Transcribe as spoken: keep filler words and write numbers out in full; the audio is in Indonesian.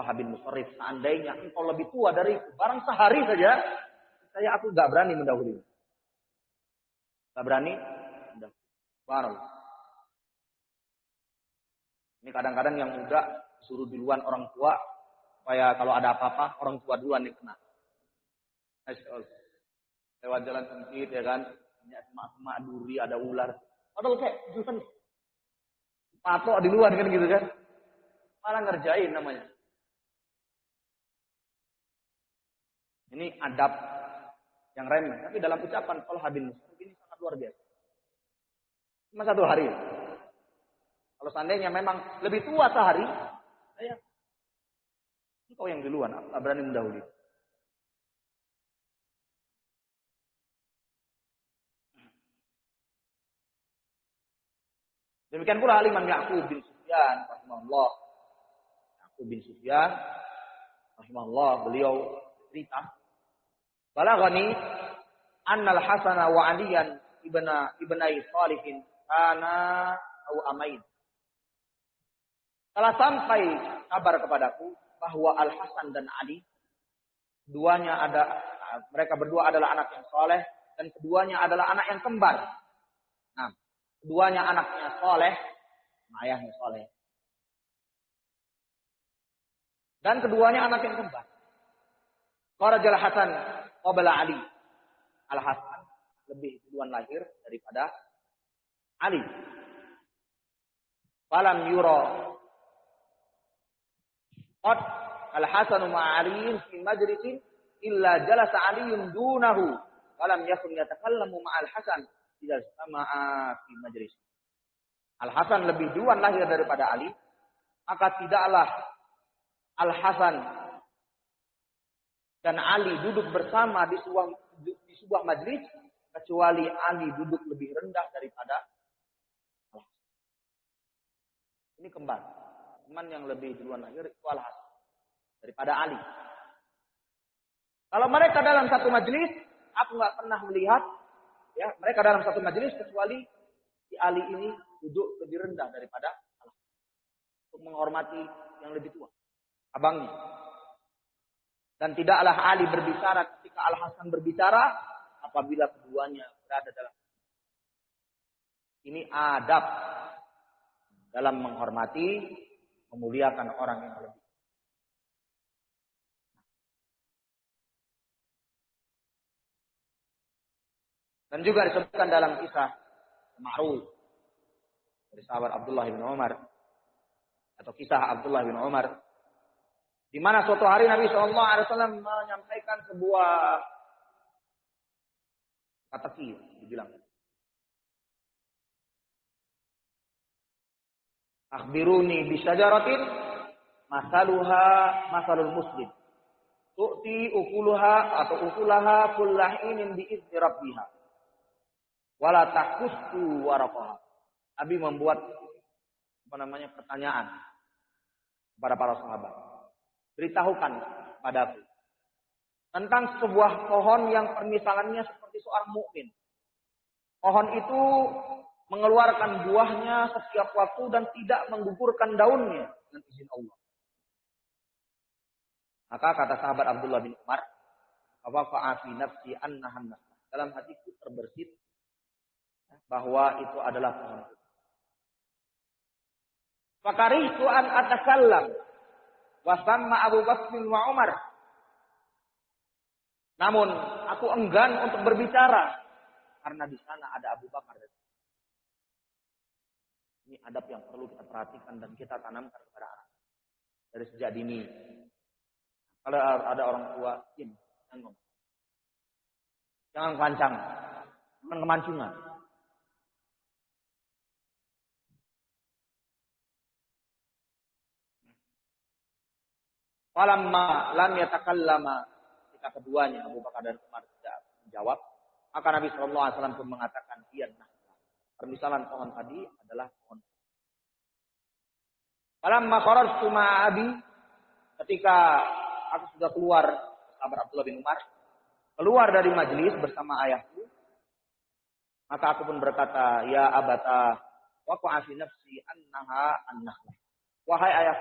Talha bin Musarrif, seandainya engkau lebih tua dari barang sehari saja, saya aku gak berani mendahului. Gak berani mendahului. Baru. Ini kadang-kadang yang muda suruh duluan orang tua, supaya kalau ada apa-apa, orang tua duluan yang kena. Lewat jalan sempit, ya kan, ini semak-semak duri, ada ular. Padahal kayak jurusan patok di luar kan gitu kan. Malah ngerjain namanya. Ini adab yang remeh. Tapi dalam ucapan Talha bin Musarrif ini sangat luar biasa. Cuma satu hari. Kalau seandainya memang lebih tua sehari, saya engkau yang duluan, aku tak berani mendahului. Demikian pula Imam Ya'qub bin Sufyan rahimahullah. Ya'qub bin Sufyan rahimahullah, beliau cerita, balaghani annal Hasan wa Aliyan ibna ibnai Salihin kana au amain. Telah sampai kabar kepadaku bahwa Al Hasan dan Ali, keduanya ada, mereka berdua adalah anak yang soleh dan keduanya adalah anak yang kembar. Nah, keduanya anaknya soleh, ayahnya soleh, dan keduanya anak yang kembar. Kharajal Hasan qabla Ali. Al Hasan lebih duluan lahir daripada Ali. Falam yura qad Al Hasan ma Ali fi majlisin illa jalasa Ali dunahu falam yakun yatakallamu ma Al Hasan idza sama'a fi majlis. Al Hasan lebih duluan lahir daripada Ali, maka tidaklah Al Hasan dan Ali duduk bersama di sebuah di sebuah majlis kecuali Ali duduk lebih rendah daripada Al Hasan. Ini kembar. Teman yang lebih duluan lahir itu Al Hasan daripada Ali. Kalau mereka dalam satu majelis, aku nggak pernah melihat, ya, mereka dalam satu majelis kecuali si Ali ini duduk lebih rendah daripada Al Hasan untuk menghormati yang lebih tua, abangnya. Dan tidaklah Ali berbicara ketika Al Hasan berbicara apabila keduanya berada dalam. Ini adab dalam menghormati, memuliakan orang yang lebih. Dan juga disebutkan dalam kisah ma'ruf dari sahabat Abdullah bin Umar, atau kisah Abdullah bin Umar, di mana suatu hari Nabi shallallahu alaihi wasallam menyampaikan sebuah kata kir, dibilang, akhbiruni bisyajaratin masaluha masalul muslim tu'ti ukuluha atau ukulaha kullahinin bi'izni rabbiha wala takustu waraqaha. Nabi membuat apa namanya pertanyaan kepada para sahabat. Beritahukan padaku tentang sebuah pohon yang permisalannya seperti seorang mukmin. Pohon itu mengeluarkan buahnya setiap waktu dan tidak menggugurkan daunnya dengan izin Allah. Maka kata sahabat Abdullah bin Umar, "Wa fi nafsi annahan nafs." Dalam hatiku terbersit bahwa itu adalah pohon. Fakarihtu an atakallam wa samma Abu Bakr wa Umar. Namun aku enggan untuk berbicara karena di sana ada Abu Bakar. Ini adab yang perlu kita perhatikan dan kita tanamkan kepada anak dari sejak dini. Kalau ada orang tua, diam, jangan ngomong. Jangan kelancangan, jangan kemancingan. Falamma lam yatakallama, ketika keduanya Abu Bakar dan Umar tidak menjawab, maka Nabi shallallahu alaihi wasallam pun mengatakan, iya, nah, permisalan pohon tadi adalah pohon. Falamma kharajtu ma'a abi, ketika aku sudah keluar, sahabat Abdullah bin Umar keluar dari majelis bersama ayahku, maka aku pun berkata, ya abata, waqa'a fi nafsi annaha an-nakhlah. Wahai ayah,